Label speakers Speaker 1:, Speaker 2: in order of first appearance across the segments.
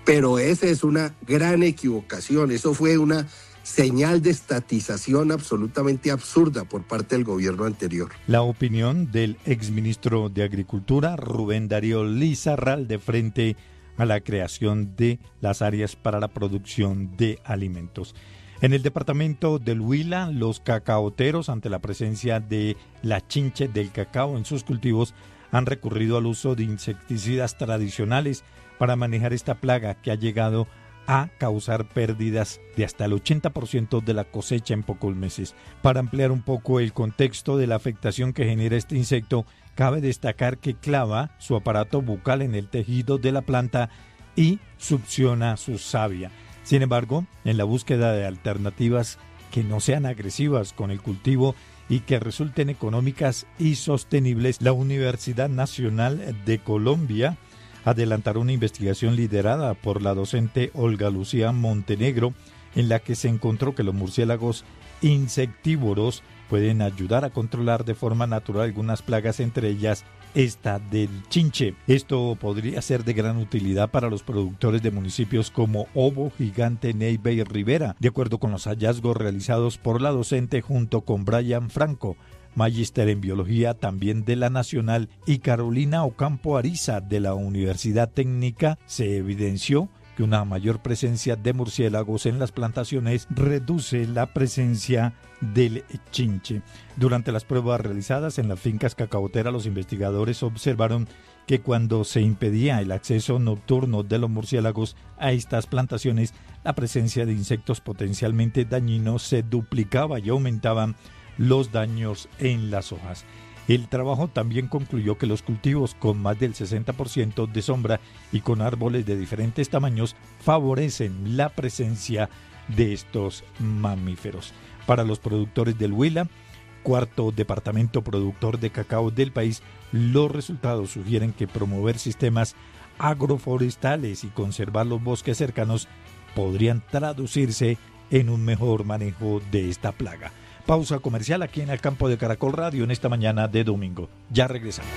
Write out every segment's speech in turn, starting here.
Speaker 1: Pero esa es una gran equivocación. Eso fue una señal de estatización absolutamente absurda por parte del gobierno anterior.
Speaker 2: La opinión del exministro de Agricultura, Rubén Darío Lizarralde, frente a la creación de las áreas para la producción de alimentos. En el departamento del Huila, los cacaoteros, ante la presencia de la chinche del cacao en sus cultivos, han recurrido al uso de insecticidas tradicionales para manejar esta plaga que ha llegado a causar pérdidas de hasta el 80% de la cosecha en pocos meses. Para ampliar un poco el contexto de la afectación que genera este insecto, cabe destacar que clava su aparato bucal en el tejido de la planta y succiona su savia. Sin embargo, en la búsqueda de alternativas que no sean agresivas con el cultivo y que resulten económicas y sostenibles, la Universidad Nacional de Colombia adelantará una investigación liderada por la docente Olga Lucía Montenegro, en la que se encontró que los murciélagos insectívoros pueden ayudar a controlar de forma natural algunas plagas, entre ellas esta del chinche. Esto podría ser de gran utilidad para los productores de municipios como Obo, Gigante, Neiva y Rivera, de acuerdo con los hallazgos realizados por la docente junto con Brian Franco, magíster en biología también de la Nacional, y Carolina Ocampo Ariza de la Universidad Técnica. Se evidenció que una mayor presencia de murciélagos en las plantaciones reduce la presencia del chinche. Durante las pruebas realizadas en las fincas cacaoteras, los investigadores observaron que cuando se impedía el acceso nocturno de los murciélagos a estas plantaciones, la presencia de insectos potencialmente dañinos se duplicaba y aumentaban los daños en las hojas. El trabajo también concluyó que los cultivos con más del 60% de sombra y con árboles de diferentes tamaños favorecen la presencia de estos mamíferos. Para los productores del Huila, cuarto departamento productor de cacao del país, los resultados sugieren que promover sistemas agroforestales y conservar los bosques cercanos podrían traducirse en un mejor manejo de esta plaga. Pausa comercial aquí en el campo de Caracol Radio en esta mañana de domingo. Ya regresamos.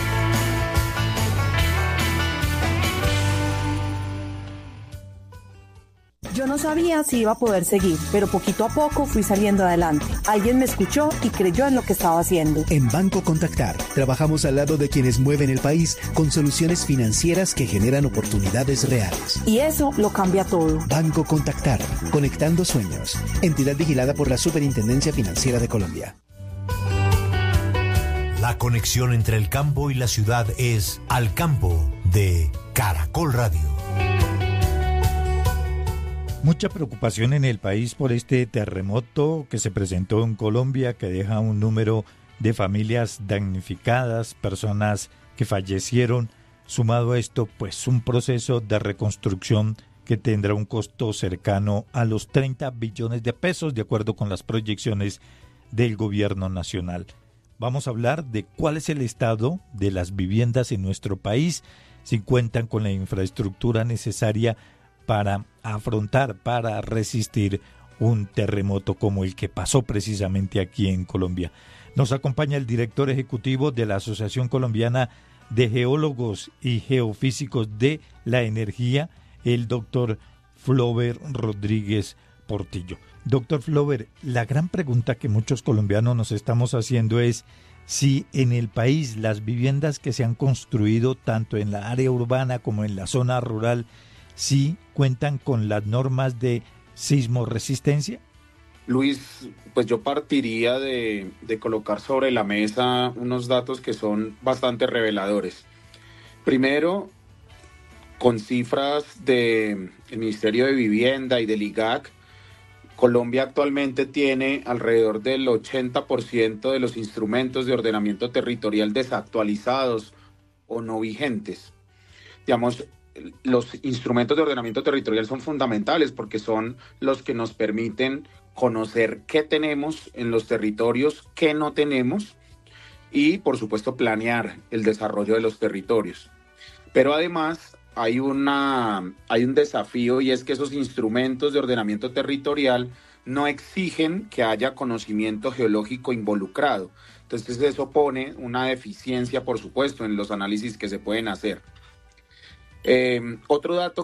Speaker 3: Yo no sabía si iba a poder seguir, pero poquito a poco fui saliendo adelante. Alguien me escuchó y creyó en lo que estaba haciendo.
Speaker 4: En Banco Contactar, trabajamos al lado de quienes mueven el país con soluciones financieras que generan oportunidades reales.
Speaker 3: Y eso lo cambia todo.
Speaker 4: Banco Contactar, conectando sueños. Entidad vigilada por la Superintendencia Financiera de Colombia.
Speaker 5: La conexión entre el campo y la ciudad es Al Campo de Caracol Radio.
Speaker 2: Mucha preocupación en el país por este terremoto que se presentó en Colombia, que deja un número de familias damnificadas, personas que fallecieron. Sumado a esto, pues un proceso de reconstrucción que tendrá un costo cercano a los 30 billones de pesos, de acuerdo con las proyecciones del gobierno nacional. Vamos a hablar de cuál es el estado de las viviendas en nuestro país, si cuentan con la infraestructura necesaria para afrontar, para resistir un terremoto como el que pasó precisamente aquí en Colombia. Nos acompaña el director ejecutivo de la Asociación Colombiana de Geólogos y Geofísicos de la Energía, el doctor Flover Rodríguez Portillo. Doctor Flover, la gran pregunta que muchos colombianos nos estamos haciendo es si en el país las viviendas que se han construido tanto en la área urbana como en la zona rural sí cuentan con las normas de sismoresistencia.
Speaker 6: Luis, pues yo partiría de colocar sobre la mesa unos datos que son bastante reveladores. Primero, con cifras del Ministerio de Vivienda y del IGAC, Colombia actualmente tiene alrededor del 80% de los instrumentos de ordenamiento territorial desactualizados o no vigentes. Digamos, los instrumentos de ordenamiento territorial son fundamentales porque son los que nos permiten conocer qué tenemos en los territorios, qué no tenemos y, por supuesto, planear el desarrollo de los territorios. Pero además hay un desafío, y es que esos instrumentos de ordenamiento territorial no exigen que haya conocimiento geológico involucrado. Entonces eso pone una deficiencia, por supuesto, en los análisis que se pueden hacer. Otro dato